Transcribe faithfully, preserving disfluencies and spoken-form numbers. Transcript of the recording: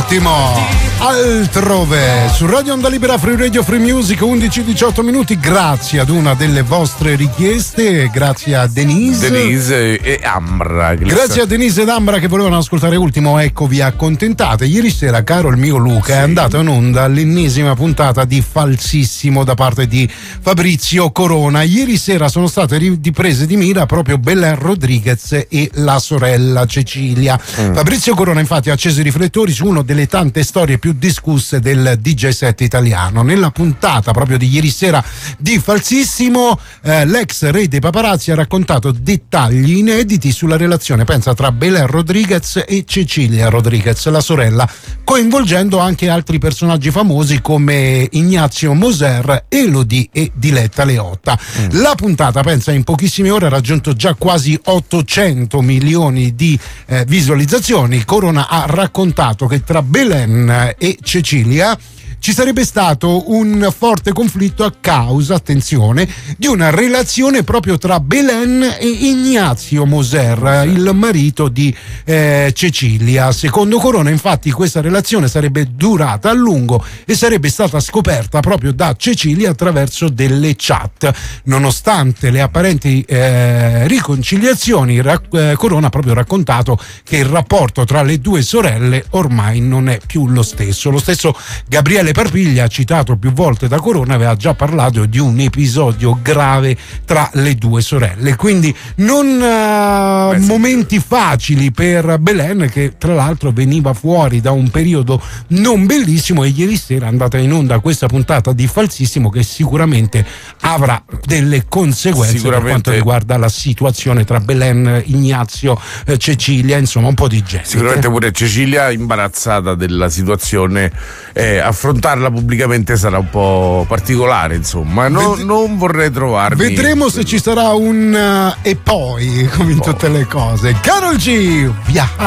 l'ultimo Altrove su Radio Onda Libera, Free Radio, Free Music, undici diciotto minuti. Grazie ad una delle vostre richieste, grazie a Denise Denise e Ambra, grazie a Denise ed Ambra che volevano ascoltare Ultimo. Ecco, vi accontentate. Ieri sera, caro il mio Luca, sì, è andata in onda l'ennesima puntata di Falsissimo da parte di Fabrizio Corona. Ieri sera sono state riprese di mira proprio Belen Rodriguez e la sorella Cecilia. mm. Fabrizio Corona infatti ha acceso i riflettori su una delle tante storie più discusse del D J set italiano. Nella puntata proprio di ieri sera di Falsissimo, eh, l'ex re dei paparazzi ha raccontato dettagli inediti sulla relazione, pensa, tra Belen Rodriguez e Cecilia Rodriguez, la sorella, coinvolgendo anche altri personaggi famosi come Ignazio Moser, Elodie e Diletta Leotta. Mm. La puntata, pensa, in pochissime ore ha raggiunto già quasi ottocento milioni di eh, visualizzazioni. Corona ha raccontato che tra Belen e Cecilia ci sarebbe stato un forte conflitto a causa, attenzione, di una relazione proprio tra Belen e Ignazio Moser, il marito di eh, Cecilia. Secondo Corona, infatti, questa relazione sarebbe durata a lungo e sarebbe stata scoperta proprio da Cecilia attraverso delle chat. Nonostante le apparenti eh, riconciliazioni, rac- eh, Corona ha proprio raccontato che il rapporto tra le due sorelle ormai non è più lo stesso. Lo stesso Gabriele Parpiglia, citato più volte da Corona, aveva già parlato di un episodio grave tra le due sorelle, quindi non uh, Beh, sì. momenti facili per Belen, che tra l'altro veniva fuori da un periodo non bellissimo, e ieri sera è andata in onda questa puntata di Falsissimo che sicuramente avrà delle conseguenze per quanto riguarda la situazione tra Belen, Ignazio, eh, Cecilia, insomma un po' di gente. Sicuramente pure Cecilia, imbarazzata della situazione, eh, affrontarla pubblicamente sarà un po' particolare, insomma. No, Ved- non vorrei trovarmi. Vedremo se ci sarà un uh, e poi, come in tutte le cose. Karol G, via.